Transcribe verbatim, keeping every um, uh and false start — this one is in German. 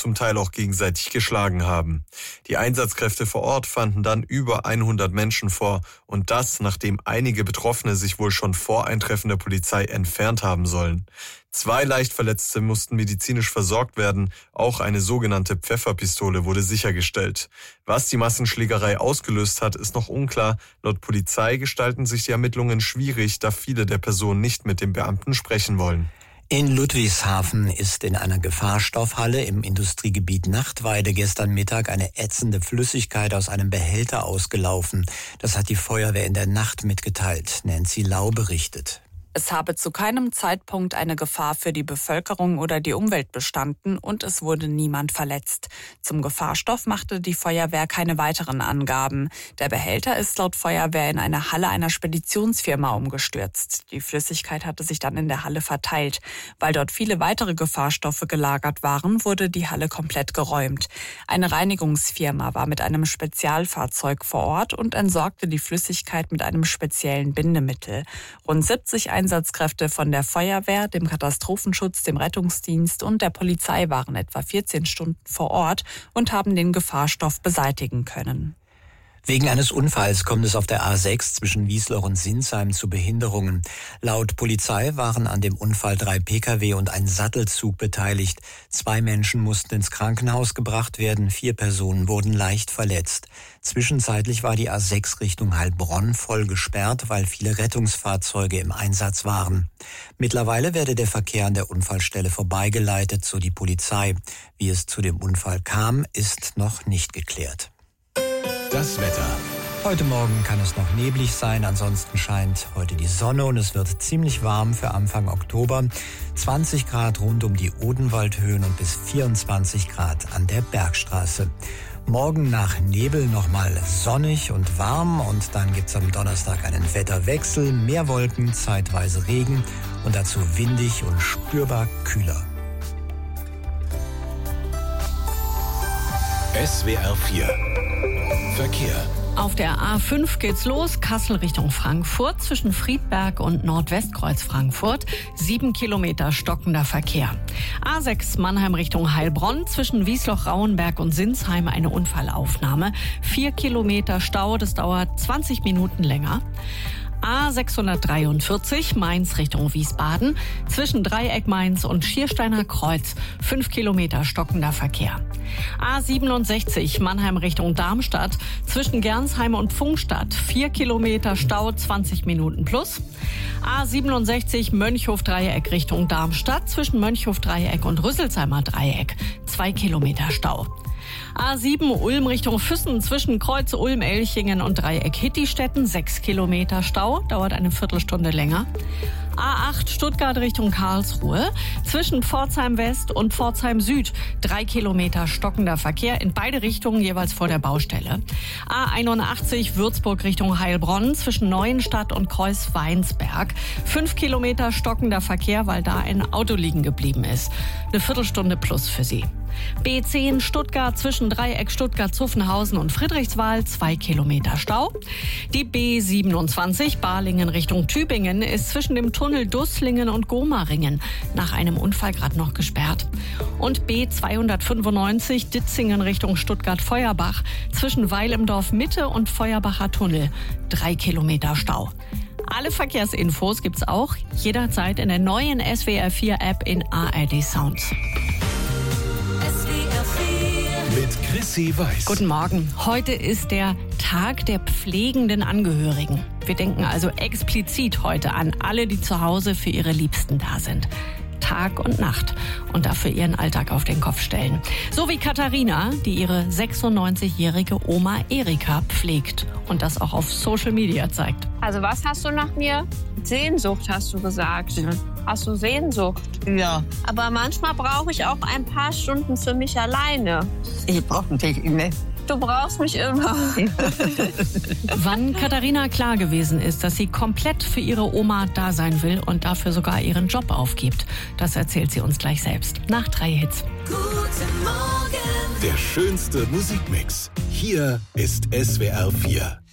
zum Teil auch gegenseitig geschlagen haben. Die Einsatzkräfte vor Ort fanden dann über hundert Menschen vor und das, nachdem einige Betroffene sich wohl schon vor Eintreffen der Polizei entfernt haben sollen. Zwei Leichtverletzte mussten medizinisch versorgt werden, auch eine sogenannte Pfefferpistole wurde sichergestellt. Was die Massenschlägerei ausgelöst hat, ist noch unklar. Laut Polizei gestalten sich die Ermittlungen schwierig, da viele der Personen nicht mit dem Beamten sprechen wollen. In Ludwigshafen ist in einer Gefahrstoffhalle im Industriegebiet Nachtweide gestern Mittag eine ätzende Flüssigkeit aus einem Behälter ausgelaufen. Das hat die Feuerwehr in der Nacht mitgeteilt. Nancy Lau berichtet. Es habe zu keinem Zeitpunkt eine Gefahr für die Bevölkerung oder die Umwelt bestanden und es wurde niemand verletzt. Zum Gefahrstoff machte die Feuerwehr keine weiteren Angaben. Der Behälter ist laut Feuerwehr in eine Halle einer Speditionsfirma umgestürzt. Die Flüssigkeit hatte sich dann in der Halle verteilt. Weil dort viele weitere Gefahrstoffe gelagert waren, wurde die Halle komplett geräumt. Eine Reinigungsfirma war mit einem Spezialfahrzeug vor Ort und entsorgte die Flüssigkeit mit einem speziellen Bindemittel. Rund siebzig Einsatzkräfte von der Feuerwehr, dem Katastrophenschutz, dem Rettungsdienst und der Polizei waren etwa vierzehn Stunden vor Ort und haben den Gefahrstoff beseitigen können. Wegen eines Unfalls kommt es auf der A sechs zwischen Wiesloch und Sinsheim zu Behinderungen. Laut Polizei waren an dem Unfall drei Pkw und ein Sattelzug beteiligt. Zwei Menschen mussten ins Krankenhaus gebracht werden, vier Personen wurden leicht verletzt. Zwischenzeitlich war die A sechs Richtung Heilbronn voll gesperrt, weil viele Rettungsfahrzeuge im Einsatz waren. Mittlerweile werde der Verkehr an der Unfallstelle vorbeigeleitet, so die Polizei. Wie es zu dem Unfall kam, ist noch nicht geklärt. Das Wetter. Heute Morgen kann es noch neblig sein, ansonsten scheint heute die Sonne und es wird ziemlich warm für Anfang Oktober. zwanzig Grad rund um die Odenwaldhöhen und bis vierundzwanzig Grad an der Bergstraße. Morgen nach Nebel nochmal sonnig und warm und dann gibt's am Donnerstag einen Wetterwechsel, mehr Wolken, zeitweise Regen und dazu windig und spürbar kühler. S W R vier Verkehr. Auf der A fünf geht's los, Kassel Richtung Frankfurt, zwischen Friedberg und Nordwestkreuz Frankfurt, sieben Kilometer stockender Verkehr. A sechs Mannheim Richtung Heilbronn, zwischen Wiesloch-Rauenberg und Sinsheim eine Unfallaufnahme, vier Kilometer Stau, das dauert zwanzig Minuten länger. A sechshundertdreiundvierzig Mainz Richtung Wiesbaden, zwischen Dreieck Mainz und Schiersteiner Kreuz, fünf Kilometer stockender Verkehr. A siebenundsechzig Mannheim Richtung Darmstadt, zwischen Gernsheim und Pfungstadt, vier Kilometer Stau, zwanzig Minuten plus. A siebenundsechzig Mönchhof-Dreieck Richtung Darmstadt, zwischen Mönchhof-Dreieck und Rüsselsheimer Dreieck, zwei Kilometer Stau. A sieben Ulm Richtung Füssen, zwischen Kreuz Ulm-Elchingen und Dreieck Hittistetten, sechs Kilometer Stau, dauert eine Viertelstunde länger. A acht Stuttgart Richtung Karlsruhe, zwischen Pforzheim West und Pforzheim Süd, drei Kilometer stockender Verkehr, in beide Richtungen jeweils vor der Baustelle. A einundachtzig Würzburg Richtung Heilbronn, zwischen Neuenstadt und Kreuz-Weinsberg, fünf Kilometer stockender Verkehr, weil da ein Auto liegen geblieben ist. Eine Viertelstunde plus für Sie. B zehn Stuttgart zwischen Dreieck Stuttgart-Zuffenhausen und Friedrichswald, zwei Kilometer Stau. Die B siebenundzwanzig Balingen Richtung Tübingen ist zwischen dem Tunnel Dusslingen und Gomaringen nach einem Unfall gerade noch gesperrt. Und B zweihundertfünfundneunzig Ditzingen Richtung Stuttgart-Feuerbach zwischen Weil im Dorf Mitte und Feuerbacher Tunnel, drei Kilometer Stau. Alle Verkehrsinfos gibt's auch jederzeit in der neuen S W R vier App in A R D Sounds. Mit Chrissy Weiß. Guten Morgen. Heute ist der Tag der pflegenden Angehörigen. Wir denken also explizit heute an alle, die zu Hause für ihre Liebsten da sind. Tag und Nacht und dafür ihren Alltag auf den Kopf stellen. So wie Katharina, die ihre sechsundneunzigjährige Oma Erika pflegt und das auch auf Social Media zeigt. Also was hast du nach mir? Sehnsucht, hast du gesagt. Ja. Hast du Sehnsucht? Ja. Aber manchmal brauche ich auch ein paar Stunden für mich alleine. Ich brauche dich immer. Du brauchst mich immer. Wann Katharina klar gewesen ist, dass sie komplett für ihre Oma da sein will und dafür sogar ihren Job aufgibt, das erzählt sie uns gleich selbst. Nach drei Hits. Guten Morgen. Der schönste Musikmix. Hier ist S W R vier.